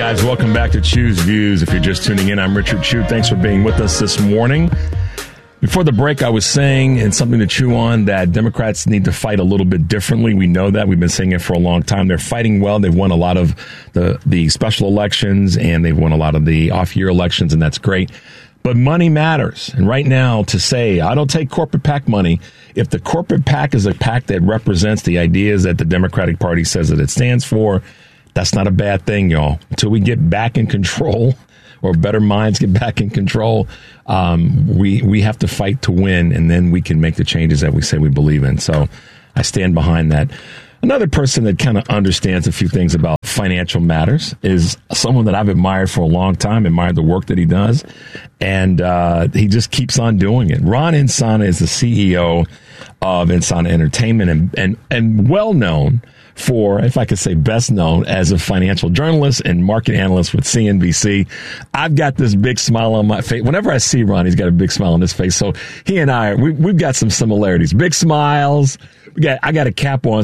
guys, welcome back to Choose Views. If you're just tuning in, I'm Richard Chew. Thanks for being with us this morning. Before the break, I was saying, and something to chew on, that Democrats need to fight a little bit differently. We know that. We've been saying it for a long time. They're fighting well. They've won a lot of the special elections, and they've won a lot of the off-year elections, and that's great. But money matters. And right now, to say, I don't take corporate PAC money, if the corporate PAC is a PAC that represents the ideas that the Democratic Party says that it stands for, that's not a bad thing, y'all. Until we get back in control, or better minds get back in control, we have to fight to win, and then we can make the changes that we say we believe in. So I stand behind that. Another person that kind of understands a few things about financial matters is someone that I've admired for a long time, admired the work that he does, and he just keeps on doing it. Ron Insana is the CEO of Insana Entertainment and well known for, if I could say best known, as a financial journalist and market analyst with CNBC. I've got this big smile on my face. Whenever I see Ron, he's got a big smile on his face. So he and I, we've got some similarities. Big smiles. I got a cap on,